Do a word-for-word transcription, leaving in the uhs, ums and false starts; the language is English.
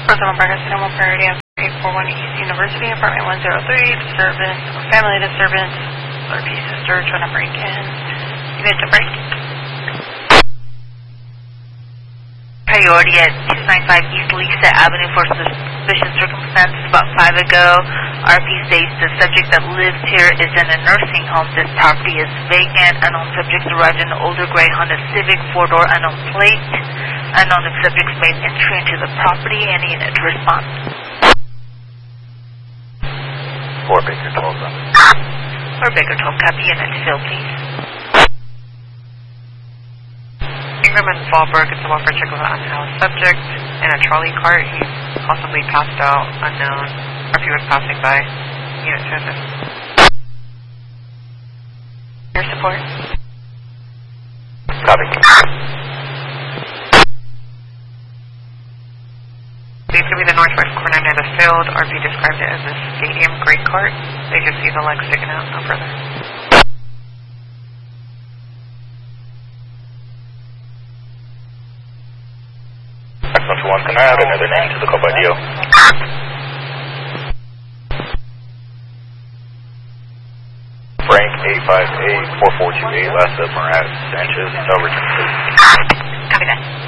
First of all, Cinema Priority of eight four one East University, apartment one oh three, disturbance, family disturbance, other pieces search, trying to break in. You get to break. Priority at two ninety-five East Lisa Avenue for suspicious circumstances about five ago. R P states the subject that lives here is in a nursing home. This property is vacant. Unknown subjects arrived in an older gray Honda Civic, four-door, unknown plate. Unknown subjects made entry into the property. Any unit to respond? four Baker twelve. four Baker twelve, copy. Unit to field, please. Ingram and Fallbrook, it's a welfare check with an unhoused subject in a trolley cart. He's possibly passed out, unknown, or if he was passing by. Unit to assist. Your support? Copy. These could be the northwest corner near the field. R P described it as a stadium gray cart. They just see the legs sticking out, no further. One command, another name to the call by D O. Frank eight five eight four four two eight, last up Murat Sanchez, Overton, please. Copy that.